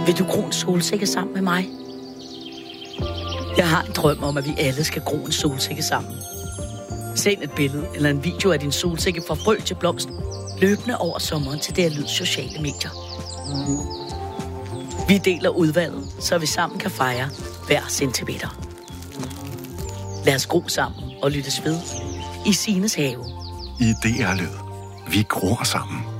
Vil du gro en solsikke sammen med mig? Jeg har en drøm om, at vi alle skal gro en solsikke sammen. Send et billede eller en video af din solsikke fra frø til blomst, løbende over sommeren til DR Lyds sociale medier. Vi deler udvalget, så vi sammen kan fejre hver centimeter. Lad os gro sammen og lyttes ved i Signes have. I DR Lyd. Vi gror sammen.